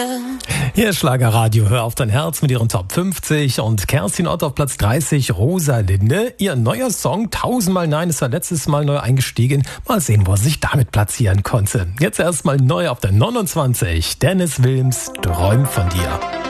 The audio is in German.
Hier ist Schlagerradio, hör auf dein Herz mit ihren Top 50 und Kerstin Ott auf Platz 30, Rosalinde. Ihr neuer Song, 1000-mal Nein, ist ja letztes Mal neu eingestiegen. Mal sehen, wo er sich damit platzieren konnte. Jetzt erstmal neu auf der 29, Dennis Wilms, Träum von dir.